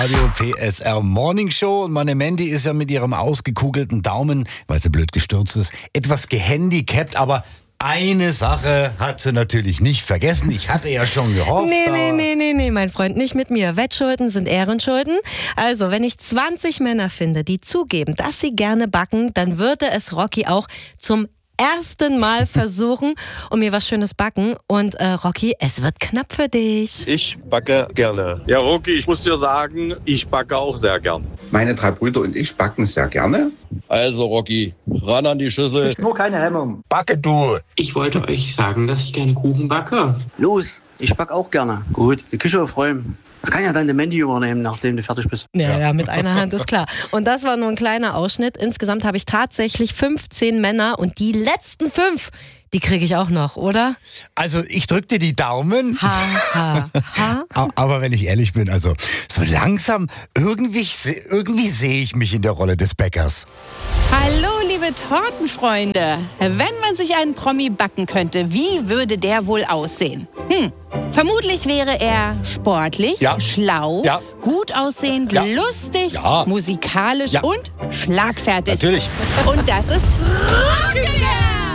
Radio PSR Morning Show und meine Mandy ist ja mit ihrem ausgekugelten Daumen, weil sie blöd gestürzt ist, etwas gehandicapt, aber eine Sache hat sie natürlich nicht vergessen. Ich hatte ja schon gehofft. Nee, mein Freund, nicht mit mir. Wettschulden sind Ehrenschulden. Also, wenn ich 20 Männer finde, die zugeben, dass sie gerne backen, dann würde es Rocky auch zum ersten Mal versuchen und mir was Schönes backen. Und Rocky, es wird knapp für dich. Ich backe gerne. Ja, Rocky, ich muss dir sagen, ich backe auch sehr gern. Meine 3 Brüder und ich backen sehr gerne. Also, Rocky, ran an die Schüssel. Nur keine Hemmung. Backe du! Ich wollte euch sagen, dass ich gerne Kuchen backe. Los, ich back auch gerne. Gut, die Küche aufräumen. Das kann ja dann der Mandy übernehmen, nachdem du fertig bist. Ja, mit einer Hand ist klar. Und das war nur ein kleiner Ausschnitt. Insgesamt habe ich tatsächlich 15 Männer und die letzten 5, die kriege ich auch noch, oder? Also ich drück dir die Daumen. Ha. Aber wenn ich ehrlich bin, also so langsam, irgendwie sehe ich mich in der Rolle des Bäckers. Hallo, liebe Tortenfreunde. Wenn man sich einen Promi backen könnte, wie würde der wohl aussehen? Vermutlich wäre er sportlich, schlau, gut aussehend, lustig, musikalisch und schlagfertig. Natürlich. Und das ist Rocky!